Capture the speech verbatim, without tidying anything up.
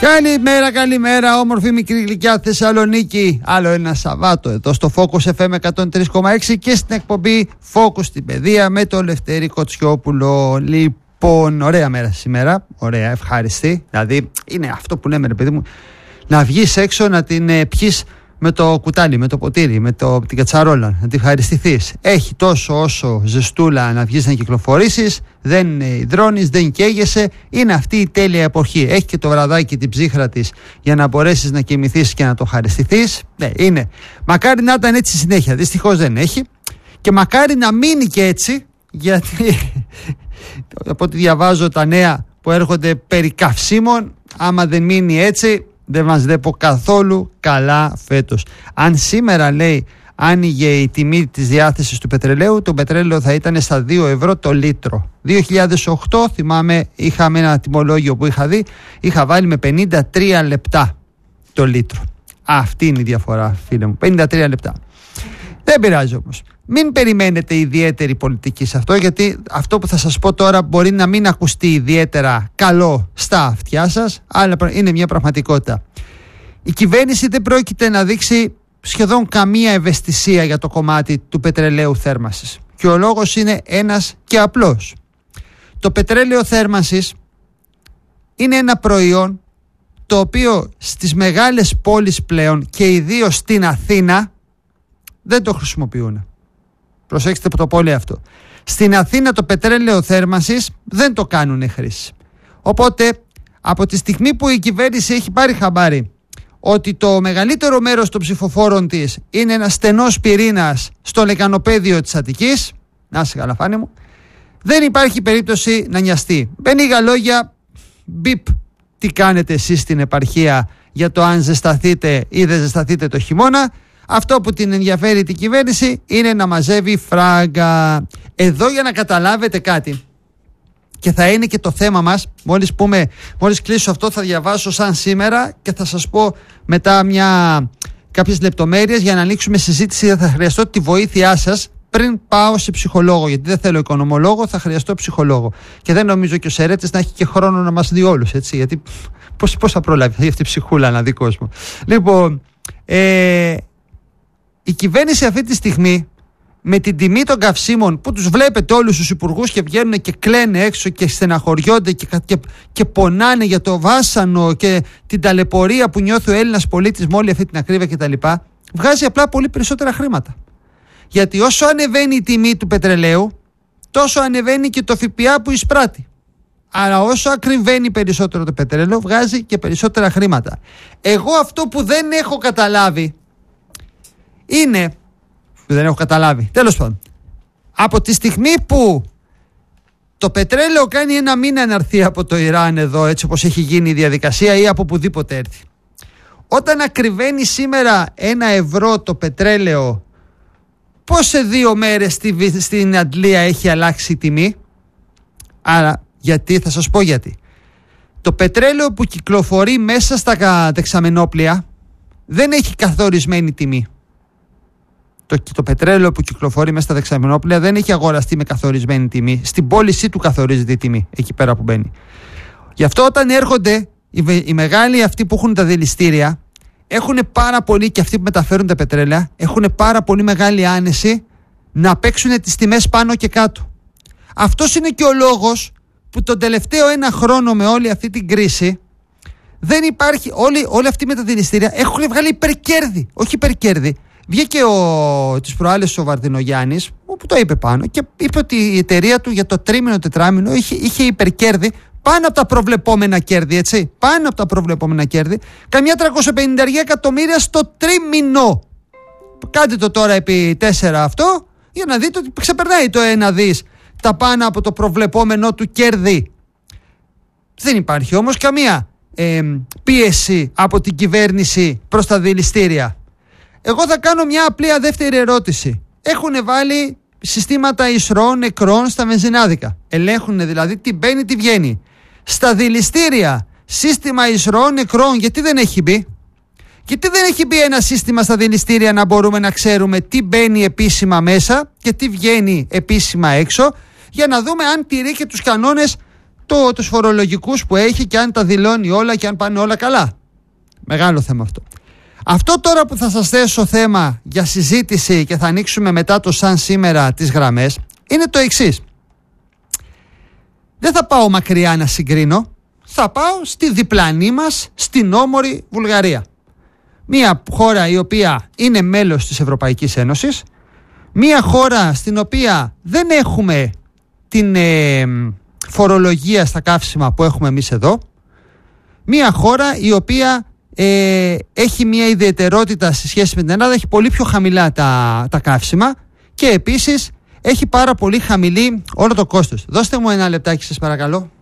Καλημέρα, καλημέρα, όμορφη μικρή γλυκιά Θεσσαλονίκη. Άλλο ένα Σαββάτο εδώ στο Focus εφ εμ εκατόν τρία κόμμα έξι και στην εκπομπή Focus στην Παιδεία με το Λευτέρη Κοτσιόπουλο. Λοιπόν, ωραία μέρα σήμερα. Ωραία, ευχάριστη. Δηλαδή, είναι αυτό που λέμε, ρε παιδί μου, να βγεις έξω, να την ε, πιεις με το κουτάλι, με το ποτήρι, με το, την κατσαρόλα, να την ευχαριστηθείς. Έχει τόσο όσο ζεστούλα να βγεις να κυκλοφορήσεις, δεν υδρώνεις, δεν καίγεσαι. Είναι αυτή η τέλεια εποχή. Έχει και το βραδάκι την ψύχρα της για να μπορέσεις να κοιμηθείς και να το ευχαριστηθείς. Ναι, είναι. Μακάρι να ήταν έτσι συνέχεια. Δυστυχώς δεν έχει. Και μακάρι να μείνει και έτσι, γιατί από ό,τι διαβάζω τα νέα που έρχονται περί καυσίμων, άμα δεν μείνει έτσι, δεν μας βλέπω καθόλου καλά φέτος. Αν σήμερα, λέει, άνοιγε η τιμή της διάθεσης του πετρελαίου, το πετρέλαιο θα ήταν στα δύο ευρώ το λίτρο. δύο χιλιάδες οκτώ, θυμάμαι, είχαμε ένα τιμολόγιο που είχα δει, είχα βάλει με πενήντα τρία λεπτά το λίτρο. Αυτή είναι η διαφορά, φίλε μου, πενήντα τρία λεπτά. Δεν πειράζει όμως. Μην περιμένετε ιδιαίτερη πολιτική σε αυτό, γιατί αυτό που θα σας πω τώρα μπορεί να μην ακουστεί ιδιαίτερα καλό στα αυτιά σας, αλλά είναι μια πραγματικότητα. Η κυβέρνηση δεν πρόκειται να δείξει σχεδόν καμία ευαισθησία για το κομμάτι του πετρελαίου θέρμανσης. Και ο λόγος είναι ένας και απλός. Το πετρέλαιο θέρμανσης είναι ένα προϊόν το οποίο στις μεγάλες πόλεις πλέον και ιδίως στην Αθήνα δεν το χρησιμοποιούν. Προσέξτε που το πω λέει αυτό. Στην Αθήνα το πετρέλαιο θέρμανσης δεν το κάνουν χρήση. Οπότε από τη στιγμή που η κυβέρνηση έχει πάρει χαμπάρι ότι το μεγαλύτερο μέρος των ψηφοφόρων της είναι ένας στενός πυρήνας στο λεκανοπέδιο της Αττικής, να σε καλά φάνε μου, δεν υπάρχει περίπτωση να νοιαστεί. Με λίγα λόγια, μπιπ, τι κάνετε εσείς στην επαρχία για το αν ζεσταθείτε ή δεν ζεσταθείτε το χειμώνα. Αυτό που την ενδιαφέρει την κυβέρνηση είναι να μαζεύει φράγκα. Εδώ για να καταλάβετε κάτι, και θα είναι και το θέμα μας, μόλις, πούμε, μόλις κλείσω αυτό θα διαβάσω σαν σήμερα και θα σας πω μετά μια, κάποιες λεπτομέρειες για να ανοίξουμε συζήτηση. Θα χρειαστώ τη βοήθειά σας πριν πάω σε ψυχολόγο, γιατί δεν θέλω οικονομολόγο, θα χρειαστώ ψυχολόγο. Και δεν νομίζω και ο Σερέτης να έχει και χρόνο να μας δει όλους, έτσι, γιατί πώς, πώς θα προλάβει αυτή η ψυχούλα να δει κόσμο. Λοιπόν, ε, η κυβέρνηση αυτή τη στιγμή με την τιμή των καυσίμων που τους βλέπετε όλους τους υπουργούς και βγαίνουν και κλαίνε έξω και στεναχωριόνται και, και, και πονάνε για το βάσανο και την ταλαιπωρία που νιώθει ο Έλληνας πολίτης με όλη αυτή την ακρίβεια κτλ., βγάζει απλά πολύ περισσότερα χρήματα. Γιατί όσο ανεβαίνει η τιμή του πετρελαίου, τόσο ανεβαίνει και το ΦΠΑ που εισπράττει. Αλλά όσο ακριβένει περισσότερο το πετρέλαιο, βγάζει και περισσότερα χρήματα. Εγώ αυτό που δεν έχω καταλάβει είναι, δεν έχω καταλάβει, τέλος πάντων, από τη στιγμή που το πετρέλαιο κάνει ένα μήνα να έρθει από το Ιράν εδώ, έτσι όπως έχει γίνει η διαδικασία, ή από οπουδήποτε έρθει, όταν ακριβένει σήμερα ένα ευρώ το πετρέλαιο, πώς σε δύο μέρες στη, στην Αντλία έχει αλλάξει η τιμή? Άρα γιατί, θα σας πω γιατί. Το πετρέλαιο που κυκλοφορεί μέσα στα δεξαμενόπλια δεν έχει καθορισμένη τιμή. Το, το πετρέλαιο που κυκλοφορεί μέσα στα δεξαμενόπλια δεν έχει αγοραστεί με καθορισμένη τιμή. Στην πώλησή του καθορίζεται η τιμή, εκεί πέρα που μπαίνει. Γι' αυτό όταν έρχονται οι, οι μεγάλοι αυτοί που έχουν τα δηληστήρια, έχουν πάρα πολύ, και αυτοί που μεταφέρουν τα πετρέλαια, έχουν πάρα πολύ μεγάλη άνεση να παίξουν τις τιμές πάνω και κάτω. Αυτός είναι και ο λόγος που τον τελευταίο ένα χρόνο με όλη αυτή την κρίση δεν υπάρχει, όλοι, όλοι αυτοί με τα δηληστήρια έχουν βγάλει υπερκέρδη, όχι υπερκέρδη. Βγήκε ο, τις προάλλες ο Βαρδινογιάννης, που το είπε πάνω, και είπε ότι η εταιρεία του για το τρίμηνο τετράμηνο είχε, είχε υπερκέρδη πάνω από τα προβλεπόμενα κέρδη, έτσι. Πάνω από τα προβλεπόμενα κέρδη, καμιά τριακόσια πενήντα εκατομμύρια στο τρίμηνο. Κάντε το τώρα επί τέσσερα αυτό, για να δείτε ότι ξεπερνάει το ένα δις τα πάνω από το προβλεπόμενο του κέρδη. Δεν υπάρχει όμως καμία ε, πίεση από την κυβέρνηση προς τα δηληστήρια. Εγώ θα κάνω μια απλή δεύτερη ερώτηση. Έχουν βάλει συστήματα εισρώων νεκρών στα βενζινάδικα. Ελέγχουν δηλαδή τι μπαίνει, τι βγαίνει. Στα δηληστήρια σύστημα εισρώων νεκρών γιατί δεν έχει μπει? Γιατί δεν έχει μπει ένα σύστημα στα δηληστήρια να μπορούμε να ξέρουμε τι μπαίνει επίσημα μέσα και τι βγαίνει επίσημα έξω, για να δούμε αν τηρεί και τους κανόνες το, τους φορολογικούς που έχει και αν τα δηλώνει όλα και αν πάνε όλα καλά. Μεγάλο θέμα αυτό. Αυτό τώρα που θα σας θέσω θέμα για συζήτηση και θα ανοίξουμε μετά το σαν σήμερα τις γραμμές είναι το εξής. Δεν θα πάω μακριά να συγκρίνω, θα πάω στη διπλανή μας, στην όμορη Βουλγαρία. Μια χώρα η οποία είναι μέλος της Ευρωπαϊκής Ένωσης, μια χώρα στην οποία δεν έχουμε την ε, φορολογία στα καύσιμα που έχουμε εμείς εδώ, μια χώρα η οποία ε, έχει μια ιδιαιτερότητα σε σχέση με την Ελλάδα, έχει πολύ πιο χαμηλά τα, τα καύσιμα και επίσης έχει πάρα πολύ χαμηλή όλο το κόστος. Δώστε μου ένα λεπτάκι σας παρακαλώ.